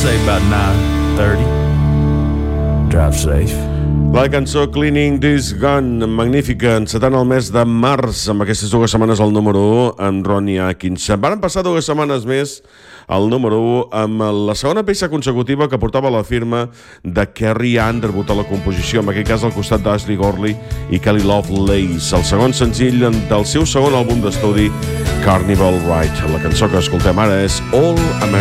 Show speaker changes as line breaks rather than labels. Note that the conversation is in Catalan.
say about 9:30. Drive safe.
La cançó Cleaning This Gun, magnífica, encetant el mes de març, amb aquestes 2 setmanes al número 1 amb Ronnie Atkinson. Varen passar 2 setmanes més al número 1 amb la segona peça consecutiva que portava la firma de Carrie Underwood a la composició, en aquest cas al costat d'Ashley Gorley i Kelly Lovelace, el segon senzill del seu segon àlbum d'estudi, Carnival Ride. La cançó que escoltem ara és All American.